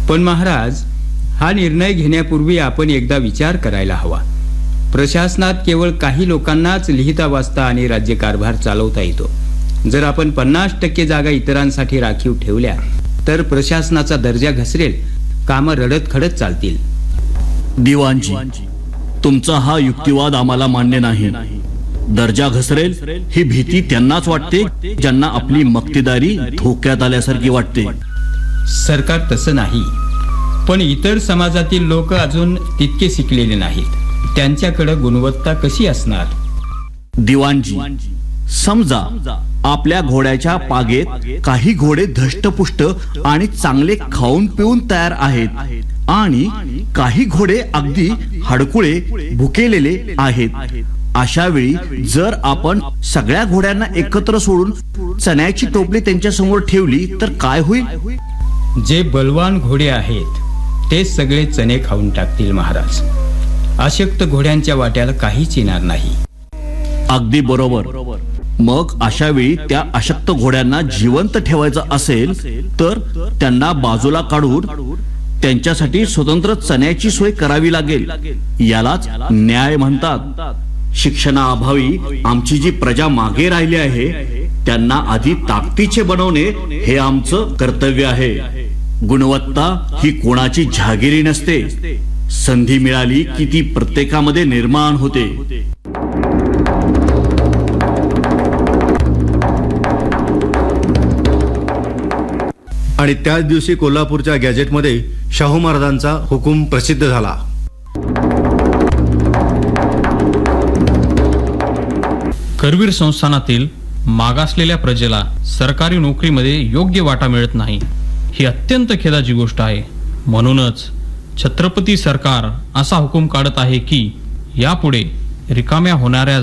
पण महाराज, हा निर्णय घेण्यापूर्वी आपण एकदा विचार करायला हवा. प्रशासनात केवळ काही लोकांनाच लिहिता वाचता आणि राज्यकारभार चालवता येतो. जर आपण 50% जागा इतरांसाठी राखीव ठेवल्या तर प्रशासनाचा दर्जा घसरेल, कामं रडत खडत चालतील. दिवाणजी, तुमचा हा युक्तिवाद आम्हाला मान्य नाही. दर्जा घसरेल ही भीती त्यांनाच वाटते ज्यांना आपली मक्तेदारी धोक्यात आल्यासारखी वाटते. सरकार तसं नाही, पण इतर समाजातील लोक अजून तितके शिकलेले नाहीत. त्यांच्याकडे गुणवत्ता कशी असणार? दिवाणजी, समजा आपल्या घोड्याच्या पागेत काही घोडे धष्टपुष्ट आणि चांगले खाऊन पिऊन तयार आहेत आणि काही घोडे अगदी हडकुळे भुकेलेले आहेत. अशा वेळी जर आपण सगळ्या घोड्यांना एकत्र सोडून चण्याची टोपली त्यांच्या समोर ठेवली तर काय होईल? जे बलवान घोडे आहेत ते सगळे चणे खाऊन टाकतील महाराज. अशक्त घोड्यांच्या वाट्याला काहीच येणार नाही. अगदी बरोबर. मग अशा वेळी त्या अशक्त घोड्यांना जिवंत ठेवायचं असेल तर त्यांना बाजूला काढून त्यांच्यासाठी स्वतंत्र चण्याची सोय करावी लागेल. यालाच न्याय म्हणतात. शिक्षणाअभावी आमची जी प्रजा मागे राहिली आहे त्यांना आधी ताकदीचे बनवणे हे आमचं कर्तव्य आहे. गुणवत्ता ही कोणाची जहागिरी नसते. संधी मिळाली की ती प्रत्येकामध्ये निर्माण होते. आणि त्याच दिवशी कोल्हापूरच्या गॅजेटमध्ये शाहू महाराजांचा हुकूम प्रसिद्ध झाला. करवीर संस्थानातील मागासलेल्या प्रजेला सरकारी नोकरीमध्ये योग्य वाटा मिळत नाही, ही अत्यंत खेदाची गोष्ट आहे. म्हणूनच छत्रपती सरकार असा हुकूम काढत आहे की यापुढे रिकाम्या होणाऱ्या